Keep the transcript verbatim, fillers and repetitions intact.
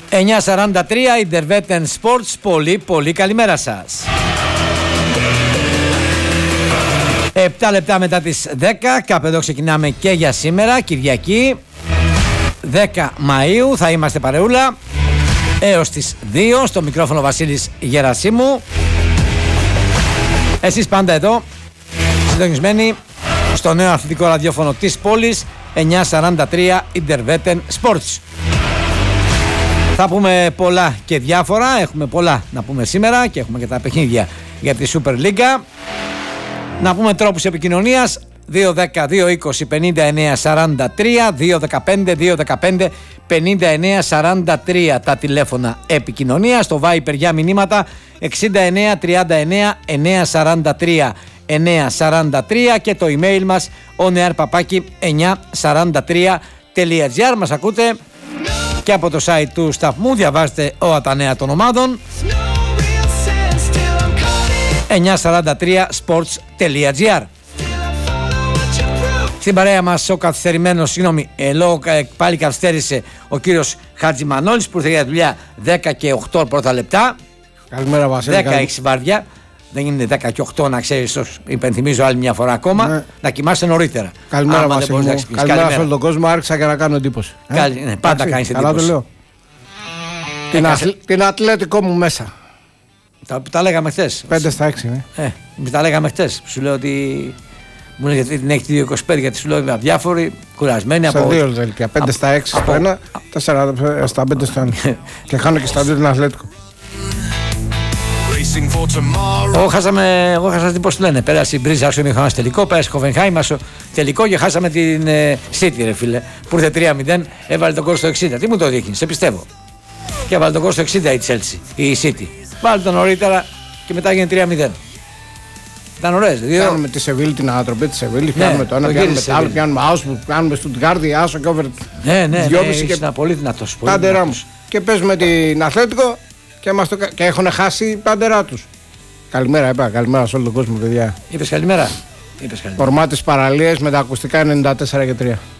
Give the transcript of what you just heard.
εννιά σαράντα τρία Intervetten Sports. Πολύ πολύ καλημέρα σας. επτά λεπτά μετά τις δέκα, κάπου εδώ ξεκινάμε και για σήμερα, Κυριακή δέκα Μαΐου. Θα είμαστε παρεούλα έως τις δύο. Στο μικρόφωνο Βασίλης Γερασίμου. Εσείς πάντα εδώ, συντονισμένοι στο νέο αθλητικό ραδιόφωνο της πόλης, εννιά σαράντα τρία Intervetten Sports. Θα πούμε πολλά και διάφορα, έχουμε πολλά να πούμε σήμερα και έχουμε και τα παιχνίδια για τη Super League. Να πούμε τρόπους επικοινωνίας: δύο δέκα δύο είκοσι πενήντα εννέα σαράντα τρία, δύο δεκαπέντε δύο δεκαπέντε πενήντα εννέα σαράντα τρία τα τηλέφωνα επικοινωνίας, το Viber για μηνύματα εξήντα εννέα τριάντα εννέα εννέα σαράντα τρία εννέα σαράντα τρία και το email μας oneair παπάκι εννιά σαράντα τρία τελεία gr. Μας ακούτε και από το site του σταθμού, διαβάζετε όλα τα νέα των ομάδων εννιά σαράντα τρία sports τελεία gr. Στην παρέα μας ο καθυστερημένος, συγγνώμη, ε, λόγω ε, πάλι καθυστέρησε ο κύριος Χατζημανόλης που ήρθε για δουλειά δέκα και οκτώ πρώτα λεπτά. Καλημέρα Βασίλη. δέκα έχει βάρδια. Δεν είναι δέκα και οκτώ, να ξέρεις, υπενθυμίζω άλλη μια φορά ακόμα, ναι. Να κοιμάσαι νωρίτερα. Καλημέρα Βασίλη. Καλημέρα, καλημέρα σε όλο τον κόσμο, άρχισα και να κάνω εντύπωση. Καλη, ναι, πάντα κάνεις εντύπωση. Καλά το λέω. Την, αθλ, την Ατλέτικο μου μέσα. Τα, τα λέγαμε χθες. πέντε στα έξι. Ναι. Ε, τα λέγαμε χθες. Σου λέω ότι μου λέει γιατί την έχει τη δύο είκοσι πέντε, γιατί σου λέω αδιάφοροι, κουρασμένοι σε από. Σε δύο δελτία. πέντε στα έξι στο ένα, τέσσερα στα πέντε στο ένα. Και χάνω και στα δύο την Ατλέτικο. Εγώ χάσαμε, εγώ χάσα την, πώς το λένε, πέρασε η Μπρίζα άσο μηχανάς τελικό, πέρασε η Χοβενχάιμ άσο τελικό και χάσαμε την ε, City ρε φίλε, που ήρθε τρία μηδέν, έβαλε τον κόλ στο εξήντα. Τι μου το δείχνει, σε πιστεύω. Και έβαλε τον κόλ στο εξήντα η Chelsea, η City. Βάλε τον νωρίτερα και μετά έγινε τρία μηδέν. Ήταν ωραίες. Δύο... Κάνουμε τη Σεβίλη, την ανατροπή τη Σεβίλη, ναι, πιάνουμε το ένα, πιάνουμε το άλλο, πιάνουμε Άουσμπουργκ, πιάνουμε Στουτγκάρδη, άσο και over. Ναι, ναι, ναι, ναι, και ένα πολύ δυνατός. Πάντερά μου. Και παίζουμε την Αθλέτικο και, το... και έχουν χάσει πάντερά τους. Καλημέρα, είπα. Καλημέρα σε όλο τον κόσμο, παιδιά. Είπες καλημέρα. Είπες καλημέρα. Ορμά τις παραλίες με τα ακουστικά ενενήντα τέσσερα και τρία.